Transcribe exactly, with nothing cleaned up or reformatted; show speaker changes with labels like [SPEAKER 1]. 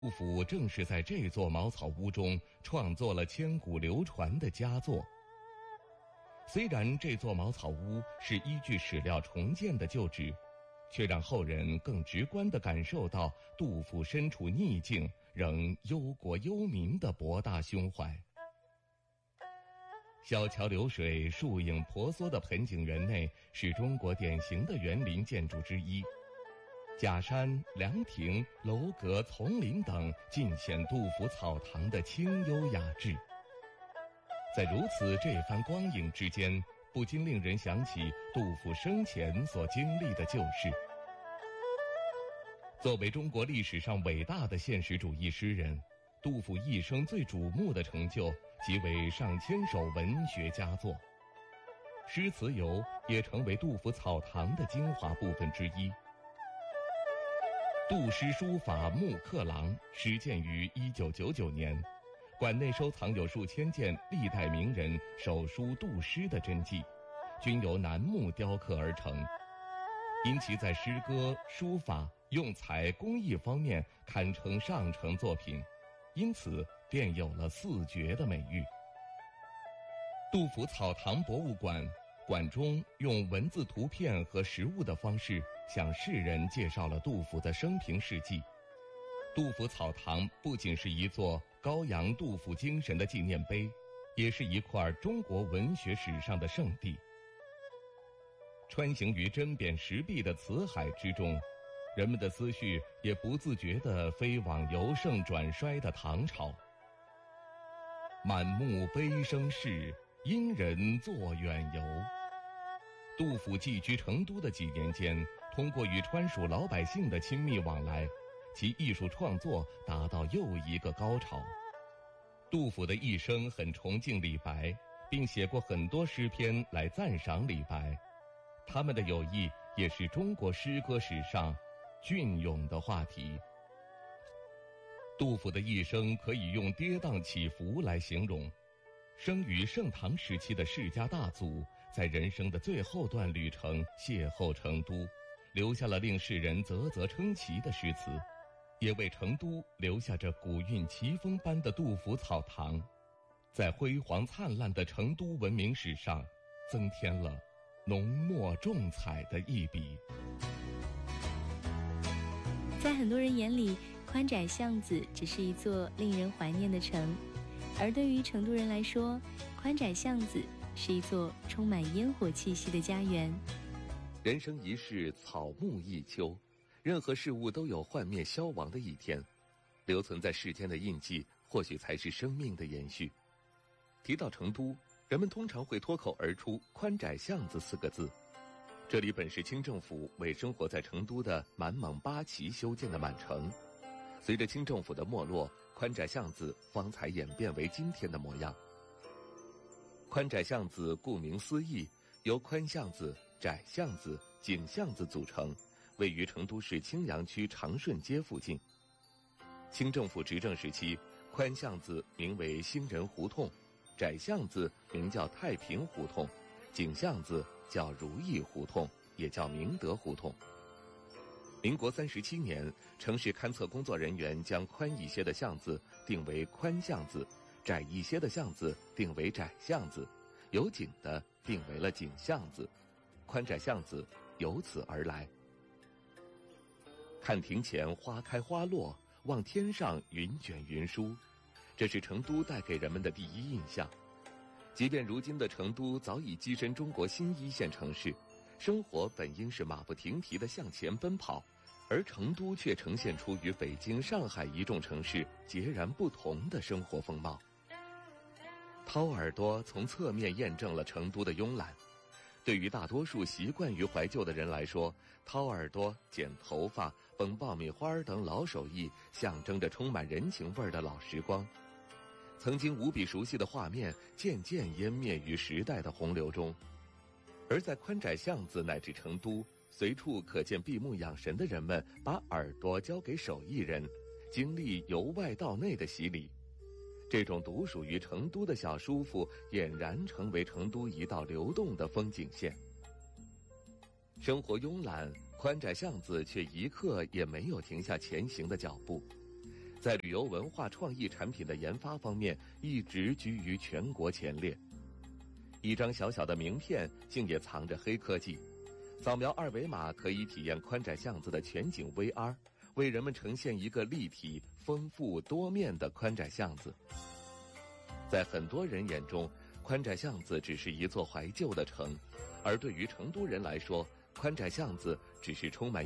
[SPEAKER 1] 杜甫正是在这座茅草屋中创作了千古流传的佳作。虽然这座茅草屋是依据史料重建的旧址，却让后人更直观地感受到杜甫身处逆境仍忧国忧民的博大胸怀。小桥流水、树影婆娑的盆景园内是中国典型的园林建筑之一，假山、凉亭、楼阁、丛林等尽显杜甫草堂的清幽雅致。在如此这番光影之间，不禁令人想起杜甫生前所经历的旧事。作为中国历史上伟大的现实主义诗人，杜甫一生最瞩目的成就即为上千首文学佳作，诗词游也成为杜甫草堂的精华部分之一。杜诗书法木刻廊始建于一九九九年，馆内收藏有数千件历代名人手书杜诗的真迹，均由楠木雕刻而成，因其在诗歌、书法、用材、工艺方面堪称上乘作品，因此便有了四绝的美誉。杜甫草堂博物馆馆中用文字、图片和实物的方式向世人介绍了杜甫的生平事迹。杜甫草堂不仅是一座高扬杜甫精神的纪念碑，也是一块中国文学史上的圣地。穿行于针砭时弊的词海之中，人们的思绪也不自觉地飞往由盛转衰的唐朝。满目悲生事，因人作远游。杜甫寄居成都的几年间，通过与川蜀老百姓的亲密往来，其艺术创作达到又一个高潮。杜甫的一生很崇敬李白，并写过很多诗篇来赞赏李白，他们的友谊也是中国诗歌史上隽永的话题。杜甫的一生可以用跌宕起伏来形容。生于盛唐时期的世家大族，在人生的最后段旅程邂逅成都，留下了令世人啧啧称奇的诗词，也为成都留下着古韵奇峰般的杜甫草堂，在辉煌灿烂的成都文明史上增添了浓墨重彩的一笔。
[SPEAKER 2] 在很多人眼里，宽窄巷子只是一座令人怀念的城，而对于成都人来说，宽窄巷子是一座充满烟火气息的家园。
[SPEAKER 1] 人生一世，草木一秋，任何事物都有幻灭消亡的一天，留存在世间的印记，或许才是生命的延续。提到成都，人们通常会脱口而出宽窄巷子四个字，这里本是清政府为生活在成都的满蒙八旗修建的满城，随着清政府的没落，宽窄巷子方才演变为今天的模样。宽窄巷子顾名思义，由宽巷子、窄巷子、井巷子组成，位于成都市青羊区长顺街附近。清政府执政时期，宽巷子名为兴仁胡同，窄巷子名叫太平胡同，井巷子叫如意胡同，也叫明德胡同。民国三十七年，城市勘测工作人员将宽一些的巷子定为宽巷子，窄一些的巷子定为窄巷子，有井的定为了井巷子，宽窄巷子由此而来。看庭前花开花落，望天上云卷云舒，这是成都带给人们的第一印象。即便如今的成都早已跻身中国新一线城市，生活本应是马不停蹄地向前奔跑，而成都却呈现出与北京、上海一众城市截然不同的生活风貌。掏耳朵从侧面验证了成都的慵懒。对于大多数习惯于怀旧的人来说，掏耳朵、剪头发、崩爆米花等老手艺象征着充满人情味的老时光。曾经无比熟悉的画面渐渐湮灭于时代的洪流中。而在宽窄巷子乃至成都，随处可见闭目养神的人们把耳朵交给手艺人，经历由外到内的洗礼。这种独属于成都的小舒服俨然成为成都一道流动的风景线。生活慵懒，宽窄巷子却一刻也没有停下前行的脚步。 在旅游文化创意产品的研发方面一直居于全国前列。一张小小的名片竟也藏着黑科技，扫描二维码可以体验宽窄巷子的全景 V R， 为人们呈现一个立体、丰富、多面的宽窄巷子。在很多人眼中，宽窄巷子只是一座怀旧的城，而对于成都人来说，宽窄巷子只是充满